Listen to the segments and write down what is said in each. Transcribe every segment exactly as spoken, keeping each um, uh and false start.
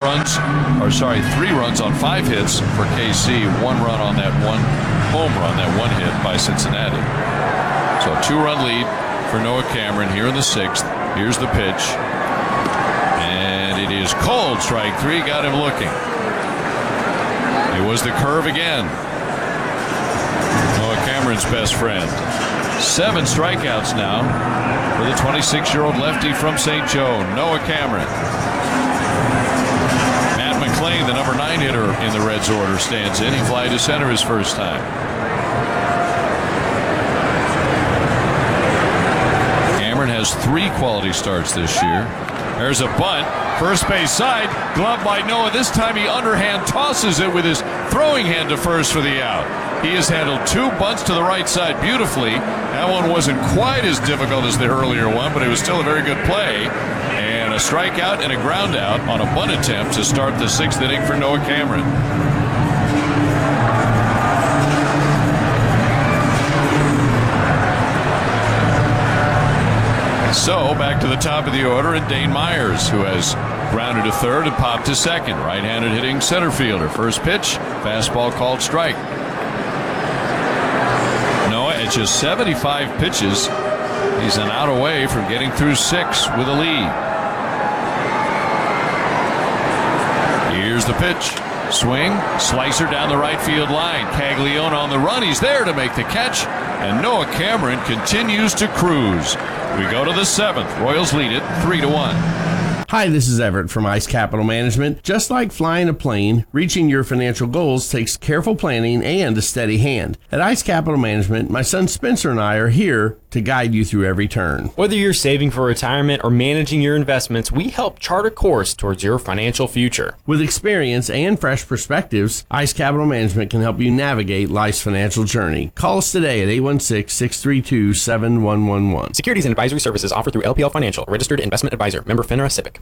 runs, or sorry, three runs on five hits for K C, one run on that one home run, that one hit by Cincinnati. So a two-run lead for Noah Cameron here in the sixth. Here's the pitch. And it is cold. Strike three. Got him looking. It was the curve again. Noah Cameron's best friend. Seven strikeouts now for the twenty-six-year-old lefty from Saint Joe, Noah Cameron. Matt McLain, the number nine hitter in the Reds order, stands in. He flied to center his first time. Cameron has three quality starts this year. There's a bunt. First base side. Glove by Noah. This time he underhand tosses it with his throwing hand to first for the out. He has handled two bunts to the right side beautifully. That one wasn't quite as difficult as the earlier one, but it was still a very good play. And a strikeout and a ground out on a bunt attempt to start the sixth inning for Noah Cameron. So back to the top of the order, and Dane Myers, who has grounded to third and popped to second. Right-handed hitting center fielder. First pitch, fastball called strike. Noah at just seventy-five pitches. He's an out away from getting through six with a lead. Here's the pitch. Swing, slicer down the right field line. Caglione on the run. He's there to make the catch. And Noah Cameron continues to cruise. We go to the seventh. Royals lead it three to one. Hi, this is Everett from Ice Capital Management. Just like flying a plane, reaching your financial goals takes careful planning and a steady hand. At Ice Capital Management, my son Spencer and I are here to guide you through every turn. Whether you're saving for retirement or managing your investments, we help chart a course towards your financial future. With experience and fresh perspectives, Ice Capital Management can help you navigate life's financial journey. Call us today at eight one six, six three two, seven one one one. Securities and advisory services offered through L P L Financial, registered investment advisor, member FINRA SIPC.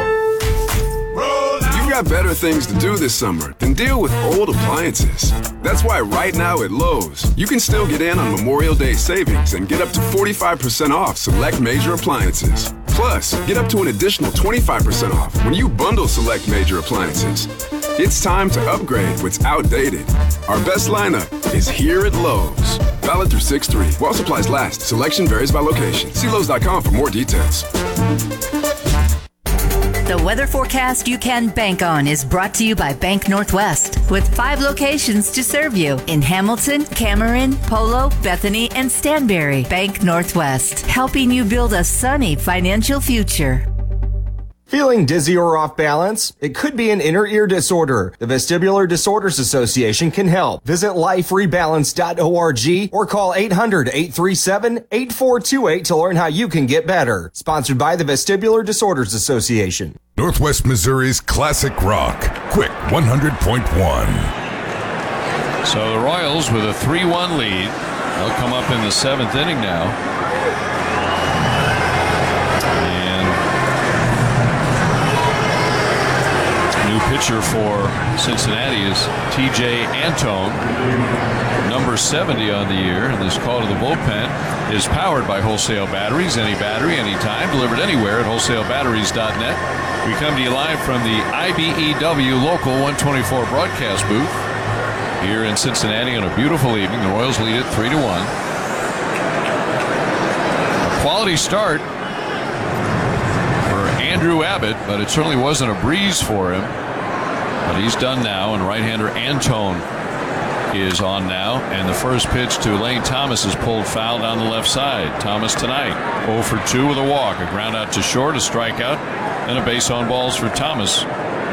You've got better things to do this summer than deal with old appliances. That's why right now at Lowe's, you can still get in on Memorial Day savings and get up to forty-five percent off select major appliances. Plus, get up to an additional twenty-five percent off when you bundle select major appliances. It's time to upgrade what's outdated. Our best lineup is here at Lowe's. Valid through six three. While supplies last, selection varies by location. See Lowe's dot com for more details. The weather forecast you can bank on is brought to you by Bank Northwest, with five locations to serve you in Hamilton, Cameron, Polo, Bethany, and Stanberry. Bank Northwest, helping you build a sunny financial future. Feeling dizzy or off balance? It could be an inner ear disorder. The Vestibular Disorders Association can help. Visit life rebalance dot org or call eight hundred, eight three seven, eight four two eight to learn how you can get better. Sponsored by the Vestibular Disorders Association. Northwest Missouri's classic rock, Quick one hundred point one. So the Royals with a three one lead. They'll come up in the seventh inning now. Pitcher for Cincinnati is T J Antone, number seventy on the year, and this call to the bullpen is powered by Wholesale Batteries. Any battery, anytime, delivered anywhere at wholesale batteries dot net. We come to you live from the I B E W Local one twenty-four broadcast booth here in Cincinnati on a beautiful evening. The Royals lead it three to one. A quality start for Andrew Abbott, but it certainly wasn't a breeze for him. But he's done now, and right-hander Antone is on now. And the first pitch to Lane Thomas is pulled foul down the left side. Thomas tonight oh for two with a walk, a ground out to short, a strikeout, and a base on balls for Thomas.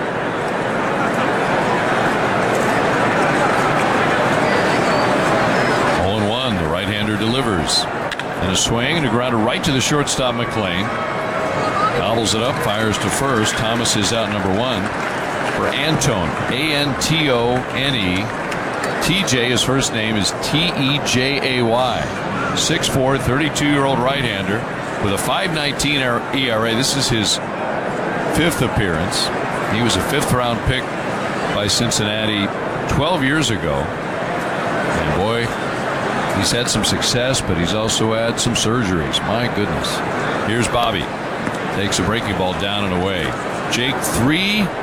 oh and one, the right-hander delivers. And a swing and a grounder right to the shortstop McLain. Gobbles it up, fires to first. Thomas is out number one. For Antone, A N T O N E. T J, his first name is T E J A Y. six foot four, thirty-two-year-old right-hander with a five nineteen E R A. This is his fifth appearance. He was a fifth-round pick by Cincinnati twelve years ago. And boy, he's had some success, but he's also had some surgeries. My goodness. Here's Bobby. Takes a breaking ball down and away. Jake, three